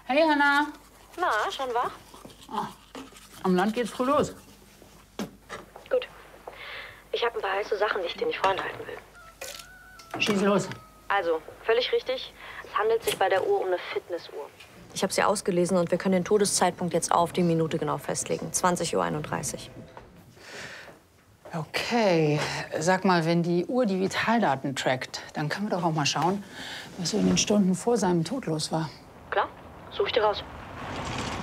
Hey, Hanna. Na, schon wach? Am Land geht's früh los. Gut. Ich habe ein paar heiße Sachen, die ich dir nicht vorenthalten will. Schieß los. Also, völlig richtig. Es handelt sich bei der Uhr um eine Fitnessuhr. Ich habe sie ausgelesen und wir können den Todeszeitpunkt jetzt auf die Minute genau festlegen. 20:31 Uhr. Okay. Sag mal, wenn die Uhr die Vitaldaten trackt, dann können wir doch auch mal schauen, was so in den Stunden vor seinem Tod los war. Klar, such ich dir raus.